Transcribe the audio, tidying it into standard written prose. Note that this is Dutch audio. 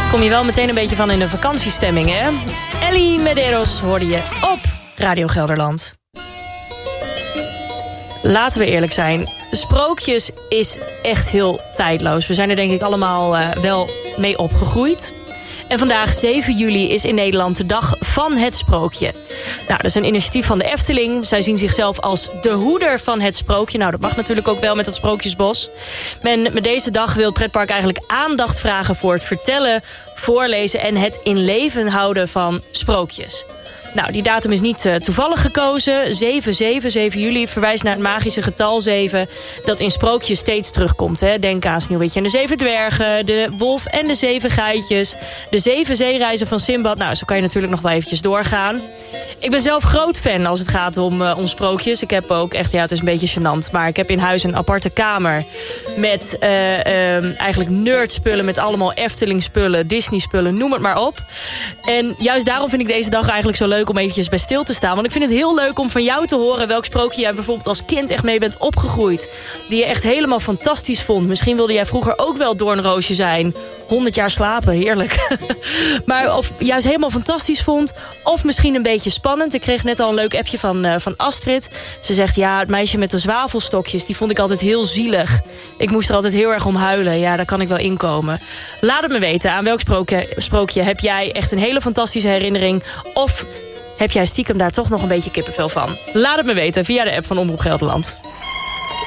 Kom je wel meteen een beetje van in de vakantiestemming, hè? Ellie Medeiros hoorde je op Radio Gelderland. Laten we eerlijk zijn, sprookjes is echt heel tijdloos. We zijn er denk ik allemaal wel mee opgegroeid. En vandaag, 7 juli, is in Nederland de dag van het sprookje. Nou, dat is een initiatief van de Efteling. Zij zien zichzelf als de hoeder van het sprookje. Nou, dat mag natuurlijk ook wel met het Sprookjesbos. Met deze dag wil het pretpark eigenlijk aandacht vragen voor het vertellen, voorlezen en het in leven houden van sprookjes. Nou, die datum is niet toevallig gekozen. 7 juli verwijst naar het magische getal 7... dat in sprookjes steeds terugkomt. Hè. Denk aan Sneeuwwitje en de 7 dwergen... de wolf en de 7 geitjes... de 7 zeereizen van Sinbad. Nou, zo kan je natuurlijk nog wel eventjes doorgaan. Ik ben zelf groot fan als het gaat om sprookjes. Ik heb ook echt, ja, het is een beetje gênant... maar ik heb in huis een aparte kamer... met eigenlijk nerdspullen... met allemaal Efteling-spullen, Disney-spullen, noem het maar op. En juist daarom vind ik deze dag eigenlijk zo leuk... om eventjes bij stil te staan. Want ik vind het heel leuk om van jou te horen... welk sprookje jij bijvoorbeeld als kind echt mee bent opgegroeid. Die je echt helemaal fantastisch vond. Misschien wilde jij vroeger ook wel Doornroosje zijn. 100 jaar slapen, heerlijk. Maar of juist helemaal fantastisch vond... of misschien een beetje spannend. Ik kreeg net al een leuk appje van Astrid. Ze zegt, ja, het meisje met de zwavelstokjes... die vond ik altijd heel zielig. Ik moest er altijd heel erg om huilen. Ja, daar kan ik wel inkomen. Laat het me weten. Aan welk sprookje heb jij echt een hele fantastische herinnering... of heb jij stiekem daar toch nog een beetje kippenvel van? Laat het me weten via de app van Omroep Gelderland.